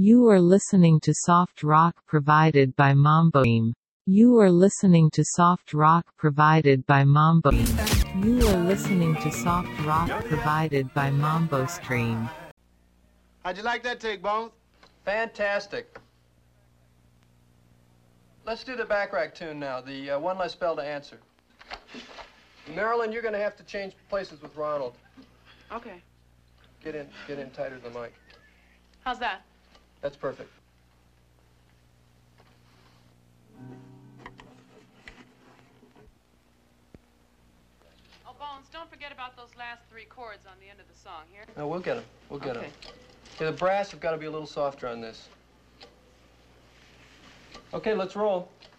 You are listening to soft rock provided by Mambo Stream. You are listening to soft rock provided by Mambo. You are listening to soft rock provided by Mambo Stream. How'd you like that take, Bones? Fantastic. Let's do the Backrack tune now, the One Less Bell to Answer. Marilyn, you're going to have to change places with Ronald. Okay. Get in tighter to the mic. How's that? That's perfect. Oh, Bones, don't forget about those last 3 chords on the end of the song, here? No, we'll get them. We'll get them. Okay. Okay, the brass have got to be a little softer on this. Okay, let's roll.